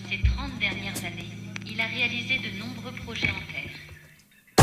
ces 30 dernières années, il a réalisé de nombreux projets en terre.